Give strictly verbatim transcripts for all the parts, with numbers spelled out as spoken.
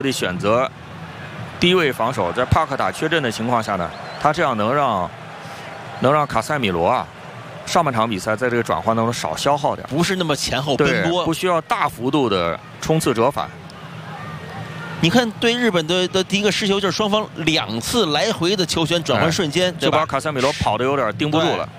的选择低位防守，在帕克塔缺阵的情况下呢，他这样能让能让卡塞米罗啊，上半场比赛在这个转换当中少消耗点， 不是那么前后奔波， 不需要大幅度的冲刺折返。 你看，对日本队的第一个失球就是双方两次来回的球权转换瞬间， 哎、就把卡塞米罗跑得有点盯不住了。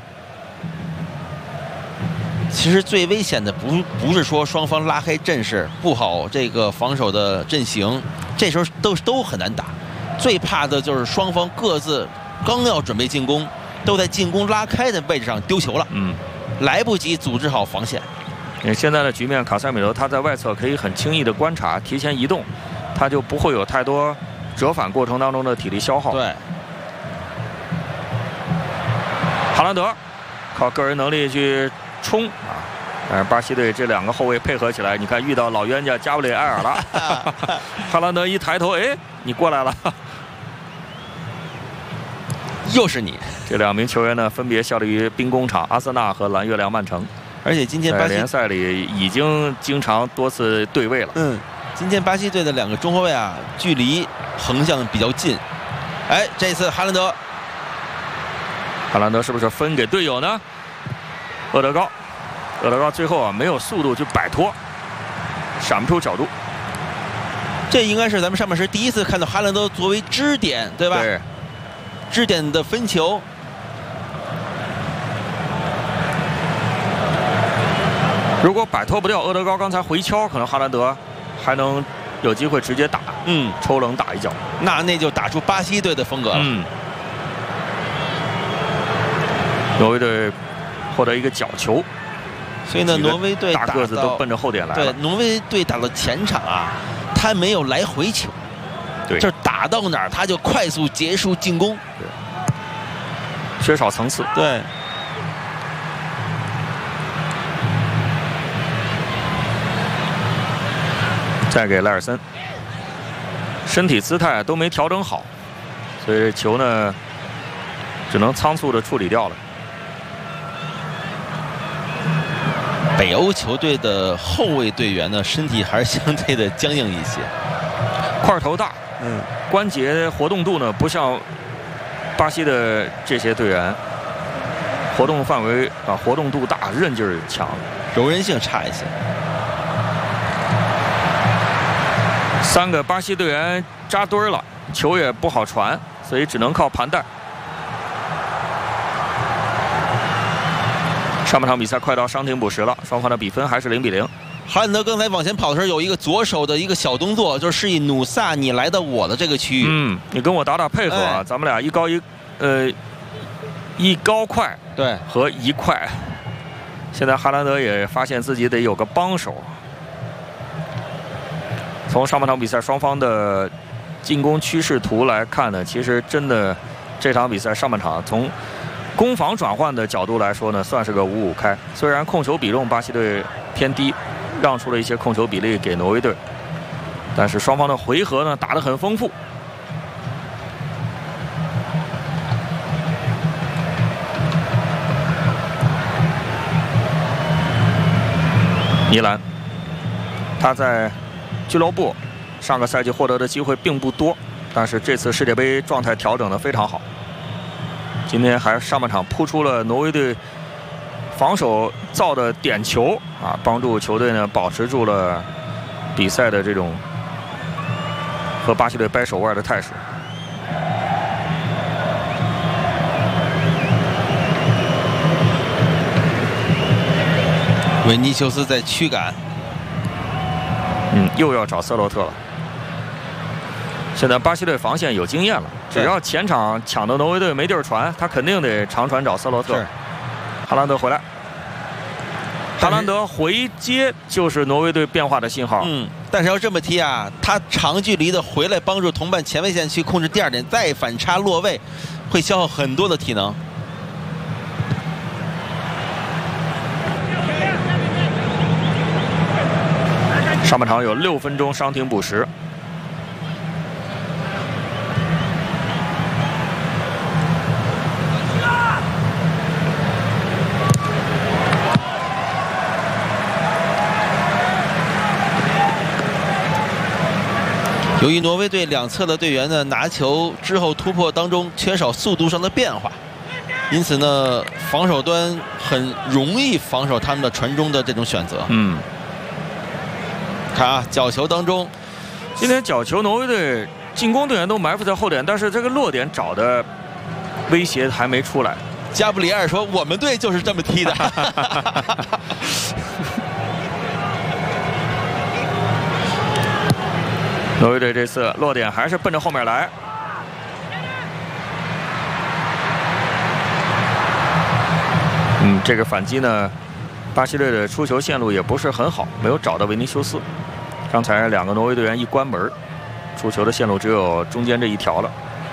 其实最危险的不不是说双方拉开阵势，布好这个防守的阵型，这时候都都很难打。最怕的就是双方各自刚要准备进攻，都在进攻拉开的位置上丢球了， 嗯， 来不及组织好防线。 现在的局面，卡塞米罗他在外侧可以很轻易的观察，提前移动，他就不会有太多折返过程当中的体力消耗。 对， 哈兰德靠个人能力去冲啊，但是巴西队这两个后卫配合起来，你看遇到老冤家加布里埃尔了，哈兰德一抬头，哎，你过来了， 又是你。 这两名球员呢，分别效力于兵工厂、阿森纳和蓝月亮曼城， 而且今天巴西联赛里已经经常多次对位了。 嗯，今天巴西队的两个中后卫啊，距离横向比较近。哎，这次哈兰德， 哈兰德是不是分给队友呢？厄德高，厄德高最后啊没有速度去摆脱，闪不出角度。 这应该是咱们上半时第一次看到哈兰德作为支点，对吧？ 对， 支点的分球。 如果摆脱不掉厄德高刚才回敲，可能哈兰德还能有机会直接打， 嗯， 抽冷打一脚。 那那就打出巴西队的风格了。 嗯，挪威队获得一个角球， 所以呢，挪威队大个子都奔着后点来了。 对，挪威队打到前场啊，他没有来回球， 对， 就是打到哪儿他就快速结束进攻， 对，缺少层次。 对。 再给莱尔森，身体姿态都没调整好，所以这球呢，只能仓促的处理掉了。 北欧球队的后卫队员呢，身体还是相对的僵硬一些， 块头大， 嗯， 关节活动度呢不像巴西的这些队员，活动范围啊活动度大，韧劲儿强， 柔韧性差一些。 三个巴西队员扎堆了，球也不好传，所以只能靠盘带。上半场比赛快到伤停补时了，双方的比分还是零比零。 哈兰德刚才往前跑的时候有一个左手的一个小动作，就是示意努萨你来到我的这个区域， 嗯，你跟我打打配合啊，哎、咱们俩一高一呃一高快对和一快。现在哈兰德也发现自己得有个帮手。从上半场比赛双方的进攻趋势图来看呢，其实真的这场比赛上半场从攻防转换的角度来说呢，算是个五五开。虽然控球比重巴西队偏低，让出了一些控球比例给挪威队，但是双方的回合呢打得很丰富。米兰，他在俱乐部上个赛季获得的机会并不多，但是这次世界杯状态调整得非常好。今天还上半场扑出了挪威队防守造的点球啊，帮助球队呢保持住了比赛的这种和巴西队掰手腕的态势。 维尼修斯在驱赶。 嗯，又要找瑟洛特了。现在巴西队防线有经验了，只要前场抢的挪威队没地儿传，他肯定得长传找瑟洛特。哈兰德回来，哈兰德回接就是挪威队变化的信号。 嗯，但是要这么踢啊，他长距离的回来帮助同伴前卫线去控制第二点，再反差落位，会消耗很多的体能。 上半场有六分钟伤停补时。 由于挪威队两侧的队员呢拿球之后突破当中缺少速度上的变化，因此呢防守端很容易防守他们的传中的这种选择。 嗯， 看啊，角球当中， 今天角球挪威队进攻队员都埋伏在后点，但是这个落点找的威胁还没出来。 加布里埃尔说：“我们队就是这么踢的。” 挪威队这次落点还是奔着后面来。嗯，这个反击呢，巴西队的出球线路也不是很好，没有找到维尼修斯。刚才两个挪威队员一关门，出球的线路只有中间这一条了。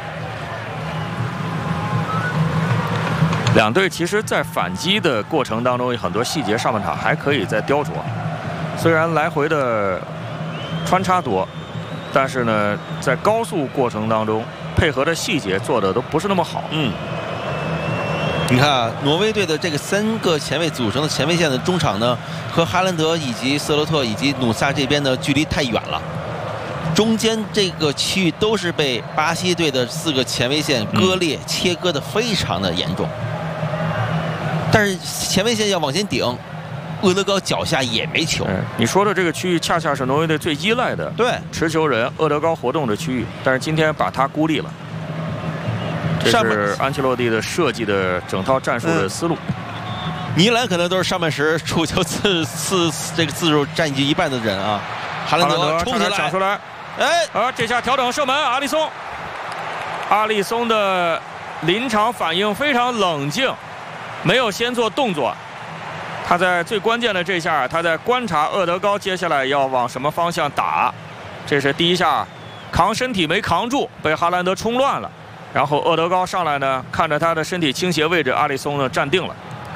两队其实，在反击的过程当中，有很多细节上半场还可以再雕琢。虽然来回的穿插多，但是呢，在高速过程当中，配合的细节做的都不是那么好。 嗯，你看啊，挪威队的这个三个前卫组成的前卫线的中场呢，和哈兰德以及瑟洛特以及努萨这边的距离太远了。中间这个区域都是被巴西队的四个前卫线割裂、嗯、切割的非常的严重。但是前卫线要往前顶，厄德高脚下也没球。 嗯、你说的这个区域恰恰是挪威队最依赖的对持球人厄德高活动的区域，但是今天把他孤立了。这是安切洛蒂的设计的整套战术的思路。 嗯、尼兰可能都是上半时出球次次这个次数占据一半的人啊。哈兰德冲起来抢出来， 哎， 啊，这下调整射门，阿里松，阿里松的临场反应非常冷静。没有先做动作，他在最关键的这下，他在观察厄德高接下来要往什么方向打。这是第一下，扛身体没扛住，被哈兰德冲乱了。然后厄德高上来呢，看着他的身体倾斜位置，阿里松呢站定了。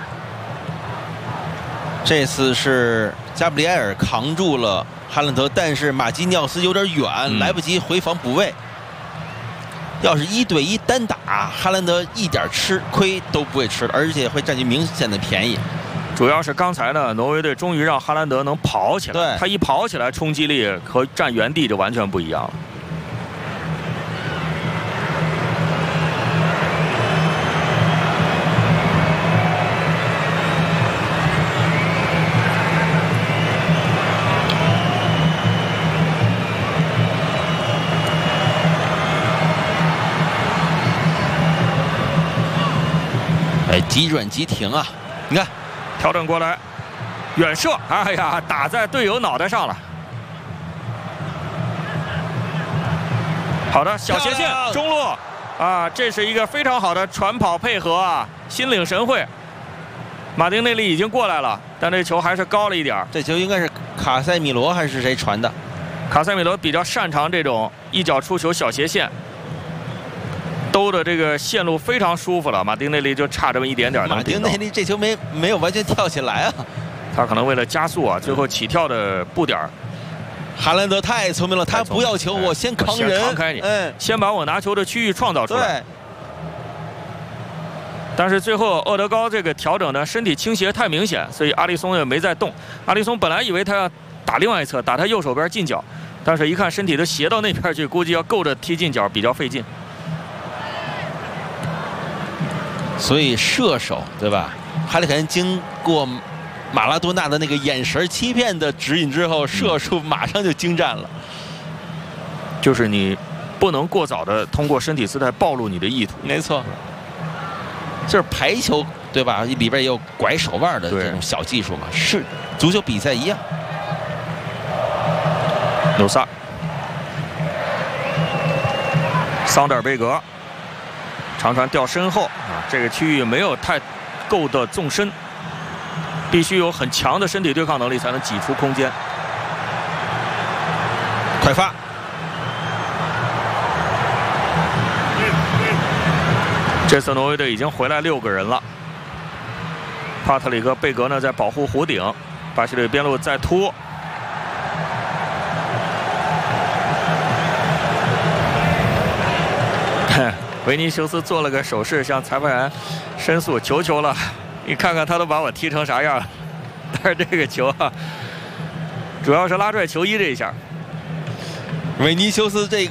这次是加布里埃尔扛住了哈兰德，但是马基尼奥斯有点远，嗯、来不及回防补位。要是一对一单打，哈兰德一点吃亏都不会吃，而且会占据明显的便宜。 主要是刚才呢，挪威队终于让哈兰德能跑起来， 对， 他一跑起来，冲击力和站原地就完全不一样了。 哎，急转急停啊！你看， 调整过来，远射，哎呀，打在队友脑袋上了。好的，小斜线中路啊，这是一个非常好的传跑配合啊，心领神会。马丁内利已经过来了，但这球还是高了一点。 这球应该是卡塞米罗还是谁传的？ 卡塞米罗比较擅长这种一脚出球小斜线。兜的这个线路非常舒服了，马丁内利就差这么一点点。 马丁内利这球没没有完全跳起来啊， 他可能为了加速啊，最后起跳的步点。 哈兰德太聪明了，他不要球，我先扛人， 先扛开你， 嗯， 先把我拿球的区域创造出来。 对。 但是最后厄德高这个调整呢，身体倾斜太明显，所以阿里松也没再动。阿里松本来以为他要打另外一侧，打他右手边近角，但是一看身体都斜到那边去，估计要够着踢进角比较费劲。 所以射手对吧？哈里凯恩经过马拉多纳的那个眼神欺骗的指引之后，射术马上就精湛了。 就是你不能过早的通过身体姿态暴露你的意图。 没错，就是排球对吧？里边也有拐手腕的这种小技术嘛，是足球比赛一样。 努萨，桑德尔贝格。长传掉身后啊，这个区域没有太够的纵深，必须有很强的身体对抗能力才能挤出空间。 快发！ 这次挪威队已经回来六个人了。帕特里克·贝格呢在保护弧顶，巴西队边路再突。维尼修斯做了个手势，向裁判员申诉，求求了，你看看他都把我踢成啥样。但是这个球啊，主要是拉拽球衣这一下。 维尼修斯这